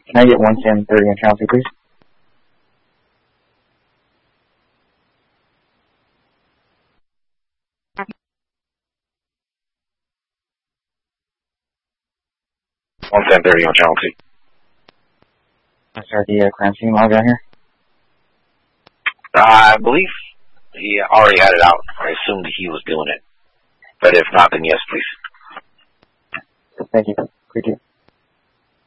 Can I get 11030 on channel 2, please? $110.30 on channel 2. Start the crime scene log down here. I believe he already had it out. I assumed he was doing it. But if not, then yes, please. Thank you. Appreciate it.